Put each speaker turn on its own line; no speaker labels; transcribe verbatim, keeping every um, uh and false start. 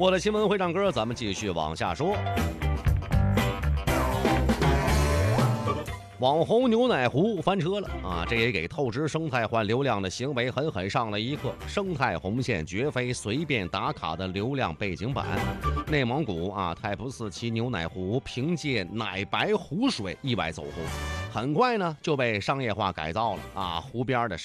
我的新闻会唱歌，咱们继续往下说。网红牛奶壶翻车了啊！这也给透支生态换流量的行为狠狠上了一课。生态红线绝非随便打卡的流量背景板。内蒙古啊，太仆寺其牛奶壶凭借奶白湖水意外走红，很快呢就被商业化改造了啊！湖边的